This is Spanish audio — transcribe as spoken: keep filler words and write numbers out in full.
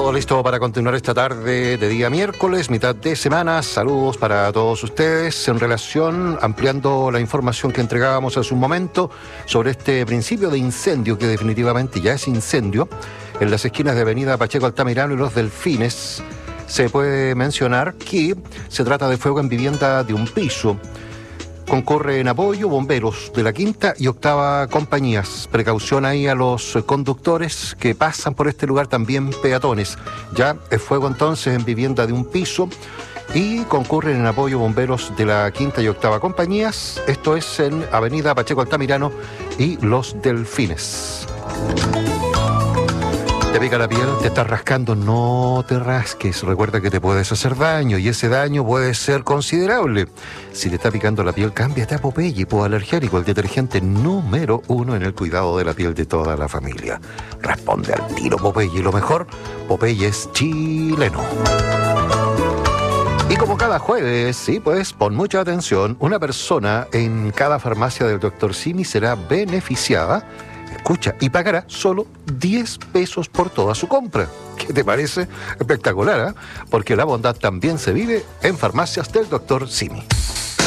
Todo listo para continuar esta tarde de día miércoles, mitad de semana. Saludos para todos ustedes en relación, ampliando la información que entregábamos hace un momento sobre este principio de incendio, que definitivamente ya es incendio, en las esquinas de Avenida Pacheco Altamirano y Los Delfines. Se puede mencionar que se trata de fuego en vivienda de un piso. Concurre en apoyo bomberos de la quinta y octava compañías. Precaución ahí a los conductores que pasan por este lugar, también peatones. Ya es fuego entonces en vivienda de un piso y concurren en apoyo bomberos de la quinta y octava compañías. Esto es en Avenida Pacheco Altamirano y Los Delfines. Te pica la piel, te estás rascando, no te rasques. Recuerda que te puedes hacer daño y ese daño puede ser considerable. Si te está picando la piel, cámbiate a Popeye hipoalergénico, el detergente número uno en el cuidado de la piel de toda la familia. Responde al tiro Popeye, y lo mejor, Popeye es chileno. Y como cada jueves, sí, pues pon mucha atención, una persona en cada farmacia del doctor Simi será beneficiada, escucha, y pagará solo diez pesos por toda su compra. ¿Qué te parece? Espectacular, ¿eh? Porque la bondad también se vive en farmacias del doctor Simi.